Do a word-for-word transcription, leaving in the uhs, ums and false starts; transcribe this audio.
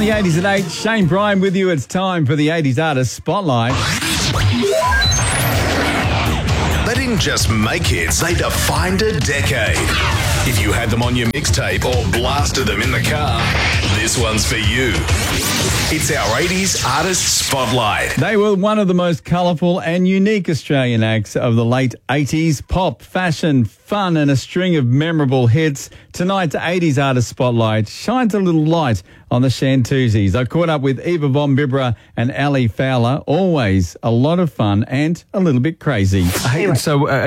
the eighties at eight. Shane Bryan with you. It's time for the eighties Artist Spotlight. They didn't just make hits, they defined a decade. If you had them on your mixtape or blasted them in the car, this one's for you. It's our eighties Artist Spotlight. They were one of the most colourful and unique Australian acts of the late eighties. Pop, fashion, fun and a string of memorable hits. Tonight's eighties Artist Spotlight shines a little light on the Shantuzis. I caught up with Eva Von Bibra and Ali Fowler. Always a lot of fun and a little bit crazy. Hey, so uh,